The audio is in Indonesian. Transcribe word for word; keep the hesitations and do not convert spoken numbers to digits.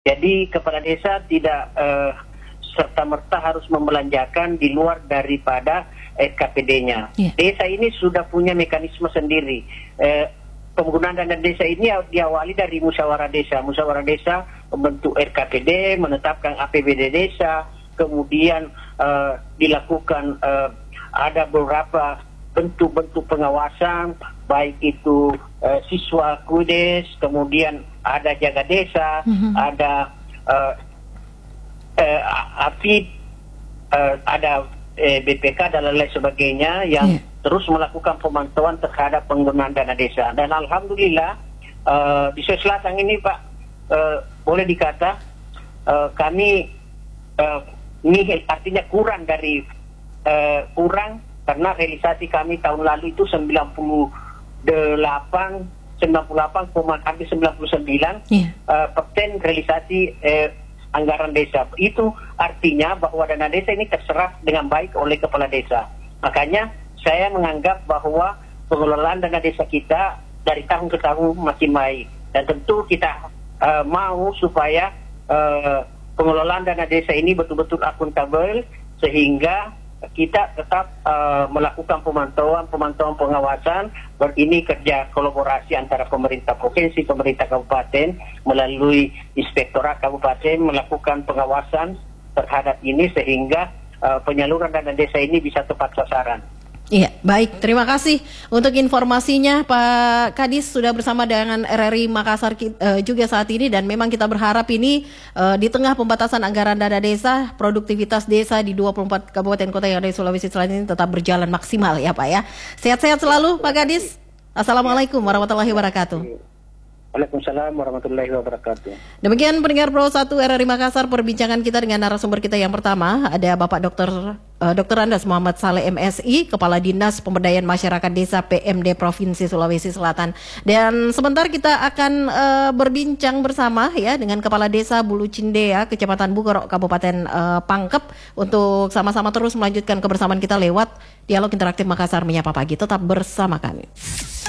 Jadi kepala desa tidak uh, serta-merta harus membelanjakan di luar daripada S K P D-nya. Yeah. Desa ini sudah punya mekanisme sendiri. Uh, penggunaan dana desa ini diawali dari musyawarah desa. Musyawarah desa membentuk R K P D, menetapkan A P B D desa, kemudian uh, dilakukan uh, ada beberapa bentuk-bentuk pengawasan, baik itu uh, siswa kudes, kemudian ada jaga desa, mm-hmm. ada uh, uh, A P I D, uh, ada uh, B P K dan lain sebagainya yang yeah. terus melakukan pemantauan terhadap penggunaan dana desa. Dan alhamdulillah uh, di Sulawesi Selatan ini Pak, uh, boleh dikata uh, kami uh, ini artinya kurang dari uh, kurang karena realisasi kami tahun lalu itu sembilan puluh delapan sembilan puluh delapan, hampir sembilan puluh sembilan yeah. uh, persen realisasi uh, anggaran desa. Itu artinya bahwa dana desa ini terserap dengan baik oleh kepala desa. Makanya saya menganggap bahwa pengelolaan dana desa kita dari tahun ke tahun makin baik. Dan tentu kita uh, mau supaya uh, pengelolaan dana desa ini betul-betul akuntabel sehingga kita tetap uh, melakukan pemantauan, pemantauan pengawasan. Ini kerja kolaborasi antara pemerintah provinsi, pemerintah kabupaten melalui inspektorat kabupaten melakukan pengawasan terhadap ini sehingga uh, penyaluran dana desa ini bisa tepat sasaran. Iya, baik. Terima kasih untuk informasinya Pak Kadis sudah bersama dengan R R I Makassar uh, juga saat ini, dan memang kita berharap ini uh, di tengah pembatasan anggaran dana desa, produktivitas desa di dua puluh empat kabupaten kota yang ada di Sulawesi Selatan ini tetap berjalan maksimal ya Pak ya. Sehat-sehat selalu Pak Kadis. Assalamualaikum warahmatullahi wabarakatuh. Waalaikumsalam warahmatullahi wabarakatuh. Demikian pendengar Pro satu R R I Makassar, perbincangan kita dengan narasumber kita yang pertama, ada Bapak Dokter uh, Dokter Andes Muhammad Saleh M Si, Kepala Dinas Pemberdayaan Masyarakat Desa P M D Provinsi Sulawesi Selatan. Dan sebentar kita akan uh, berbincang bersama ya dengan Kepala Desa Bulu Cindea, Kecamatan Bugorok, Kabupaten uh, Pangkep, untuk sama-sama terus melanjutkan kebersamaan kita lewat Dialog Interaktif Makassar Menyapa Pagi. Tetap bersama kami.